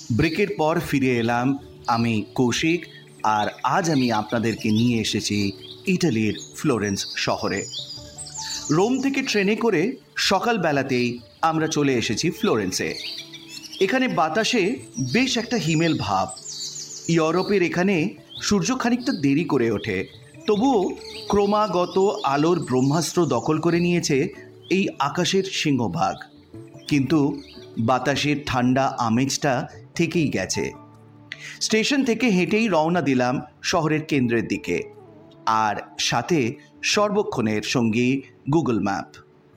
ব্রেকের পর ফিরে এলাম আমি কৌশিক, আর আজ আমি আপনাদেরকে নিয়ে এসেছি ইটালির ফ্লোরেন্স শহরে। রোম থেকে ট্রেনে করে সকালবেলাতেই আমরা চলে এসেছি ফ্লোরেন্সে। এখানে বাতাসে বেশ একটা হিমেল ভাব। ইউরোপের এখানে সূর্য খানিকটা দেরি করে ওঠে, তবুও ক্রমাগত আলোর ব্রহ্মাস্ত্র দখল করে নিয়েছে এই আকাশের সিংহভাগ। কিন্তু বাতাসের ঠান্ডা আমেজটা থেকেই গেছে। স্টেশন থেকে হেঁটেই রওনা দিলাম শহরের কেন্দ্রের দিকে, আর সাথে সর্বক্ষণের সঙ্গী গুগল ম্যাপ।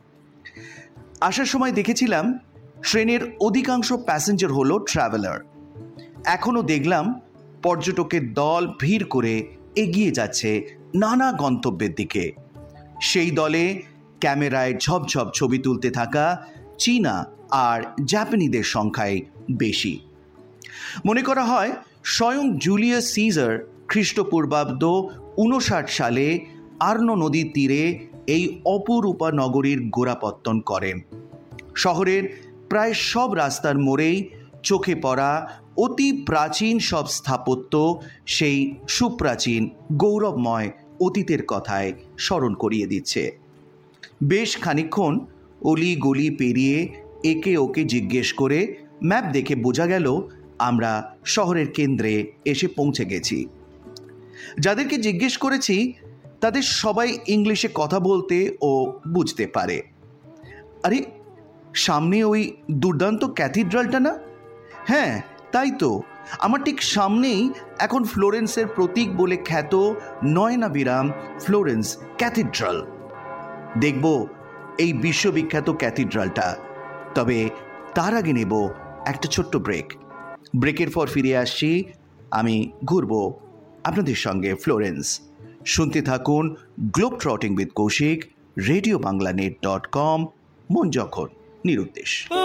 আসার সময় দেখেছিলাম ট্রেনের অধিকাংশ প্যাসেঞ্জার হলো ট্রাভেলার। এখনও দেখলাম পর্যটকের দল ভিড় করে এগিয়ে যাচ্ছে নানা গন্তব্যের দিকে। সেই দলে ক্যামেরায় ঝপঝপ ছবি তুলতে থাকা চীনা আর জাপানিদের সংখ্যাই বেশি। মনে করা হয় স্বয়ং জুলিয়াস সিজার খ্রিস্টপূর্বাব্দ 59 সালে আর্নো নদীর তীরে এই অপরূপা নগরীর গোড়াপত্তন করেন। শহরের প্রায় সব রাস্তার মোড়েই চোখে পড়া অতি প্রাচীন সব স্থাপত্য সেই সুপ্রাচীন গৌরবময় অতীতের কথায় স্মরণ করিয়ে দিচ্ছে। বেশ খানিকক্ষণ অলি গলি পেরিয়ে একে ওকে জিজ্ঞেস করে ম্যাপ দেখে বোঝা গেল আমরা শহরের কেন্দ্রে এসে পৌঁছে গেছি। যাদেরকে জিজ্ঞেস করেছি তাদের সবাই ইংলিশে কথা বলতে ও বুঝতে পারে। আরে, সামনে ওই দুর্দান্ত ক্যাথিড্রালটা না? হ্যাঁ, তাই তো। আমার ঠিক সামনেই এখন ফ্লোরেন্সের প্রতীক বলে খ্যাত নয়নাভিরাম ফ্লোরেন্স ক্যাথিড্রাল। দেখব এই বিশ্ববিখ্যাত ক্যাথিড্রালটা। তবে তার আগে নেব একটা ছোট্ট ব্রেকের পর ফিরে আসছি আমি ঘুরব আপনাদের সঙ্গে ফ্লোরেন্স। শুনতে থাকুন globe ট্রটিং with Kaushik, radio Bangla net.com, মন যখন নিরুদ্দেশ।